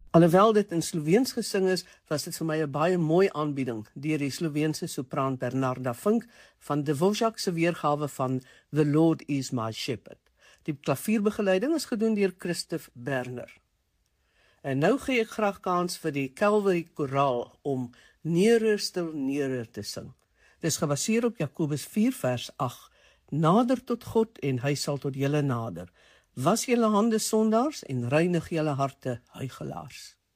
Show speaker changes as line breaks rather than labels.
Alhoewel dit in Sloweens gesing is, was dit vir my 'n baie mooi aanbieding deur die Sloveense sopraan Bernarda Fink van Dvořák se weergawe van The Lord is my Shepherd. Die klavierbegeleiding is gedoen deur Christoph Berner. En nou gee ek graag kans vir die Calvary Koraal om Nearer Still Nearer te sing. Dit is gebaseer op Jakobus 4 vers 8. Nader tot God en hy sal tot julle nader. Was julle hande sondaars en reinig julle harte huigelaars.